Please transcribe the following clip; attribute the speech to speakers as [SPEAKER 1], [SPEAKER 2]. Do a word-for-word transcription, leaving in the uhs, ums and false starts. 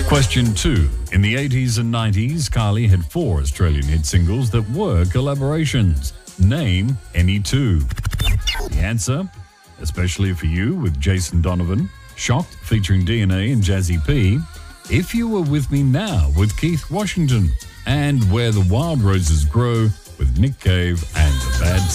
[SPEAKER 1] Question two. In the eighties and nineties, Kylie had four Australian hit singles that were collaborations. Name any two. The answer, Especially for You with Jason Donovan, Shocked featuring D N A and Jazzy P, If You Were With Me Now with Keith Washington, and Where the Wild Roses Grow with Nick Cave and The Bad